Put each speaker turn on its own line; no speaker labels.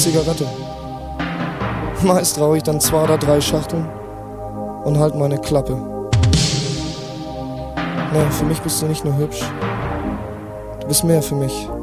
Zigarette. Meist rauche ich dann 2 oder 3 Schachteln und halt meine Klappe. Nee, für mich bist du nicht nur hübsch. Du bist mehr für mich.